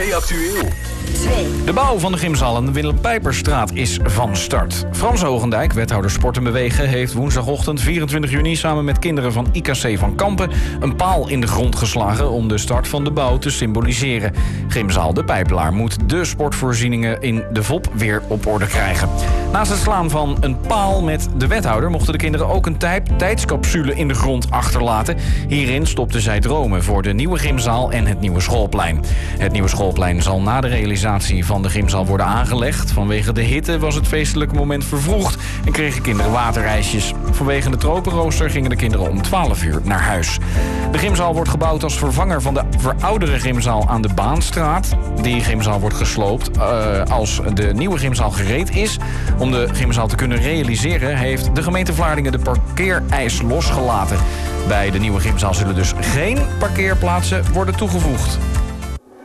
TV Actueel. De bouw van de gymzaal aan de Willem Pijperstraat is van start. Frans Hogendijk, wethouder Sport en Bewegen, heeft woensdagochtend 24 juni samen met kinderen van IKC van Kampen een paal in de grond geslagen om de start van de bouw te symboliseren. Gymzaal De Pijpelaar moet de sportvoorzieningen in de VOP weer op orde krijgen. Naast het slaan van een paal met de wethouder mochten de kinderen ook een tijdscapsule in de grond achterlaten. Hierin stopten zij dromen voor de nieuwe gymzaal en het nieuwe schoolplein. Het nieuwe schoolplein zal na de realisatie van de gymzaal worden aangelegd. Vanwege de hitte was het feestelijke moment vervroegd en kregen kinderen waterijsjes. Vanwege de tropenrooster gingen de kinderen om 12 uur naar huis. De gymzaal wordt gebouwd als vervanger van de verouderde gymzaal aan de Baanstraat. Die gymzaal wordt gesloopt als de nieuwe gymzaal gereed is. Om de gymzaal te kunnen realiseren heeft de gemeente Vlaardingen de parkeereis losgelaten. Bij de nieuwe gymzaal zullen dus geen parkeerplaatsen worden toegevoegd.